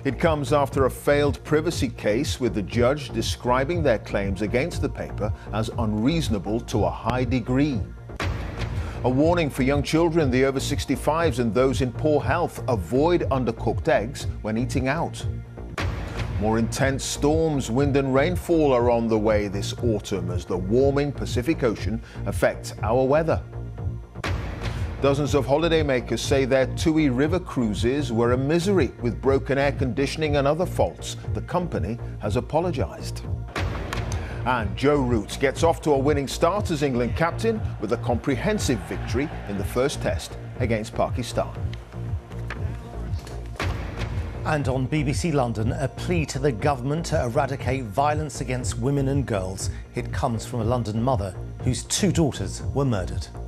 It comes after a failed privacy case with the judge describing their claims against the paper as unreasonable to a high degree. A warning for young children, the over 65s and those in poor health: avoid undercooked eggs when eating out. More intense storms, wind and rainfall are on the way this autumn as the warming Pacific Ocean affects our weather. Dozens of holidaymakers say their Tui River cruises were a misery with broken air conditioning and other faults. The company has apologised. And Joe Root gets off to a winning start as England captain with a comprehensive victory in the first test against Pakistan. And on BBC London, a plea to the government to eradicate violence against women and girls. It comes from a London mother whose two daughters were murdered.